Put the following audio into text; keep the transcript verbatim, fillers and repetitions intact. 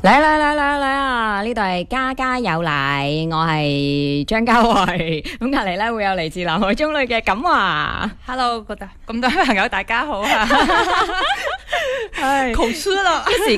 嚟嚟嚟嚟嚟啊！呢度係家家有禮，我係張家慧。咁隔籬咧會有嚟自南海中女嘅錦華。 Hello，咁多咁多位朋友大家好啊！ 係口吃了。